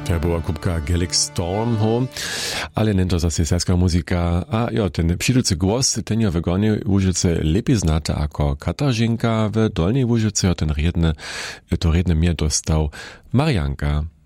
To była kubka Gaelic Storm, ale nie to zase serbska muzika. A jo, ten przydúcy głos, ten je w Gornej Łużyce lepiej znata jako Katarzynka, w Dolnej Łużyce to redne mię dostał Marianka.